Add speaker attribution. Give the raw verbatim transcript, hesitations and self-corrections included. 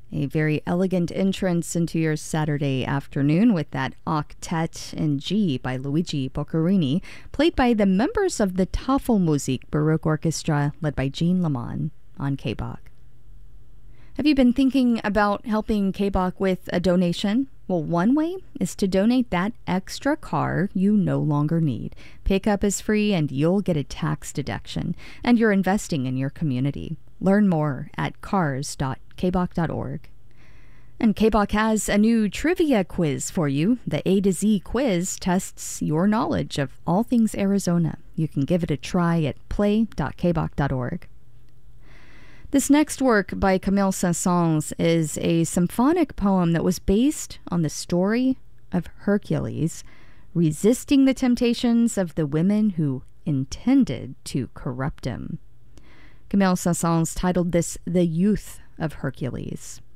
Speaker 1: A very elegant entrance into your Saturday afternoon with that Octet in G by Luigi Boccherini, played by the members of the Tafelmusik Baroque Orchestra, led by Jean Lamont on K B O C. Have you been thinking about helping K B O C with a donation? Well, one way is to donate that extra car you no longer need. Pickup is free and you'll get a tax deduction, and you're investing in your community. Learn more at cars dot k b o c dot org. And K B O C has a new trivia quiz for you. The A to Z quiz tests your knowledge of all things Arizona. You can give it a try at play dot k b o c dot org. This next work by Camille Saint-Saëns is a symphonic poem that was based on the story of Hercules resisting the temptations of the women who intended to corrupt him. Camille Saint-Saëns titled this The Youth of Hercules.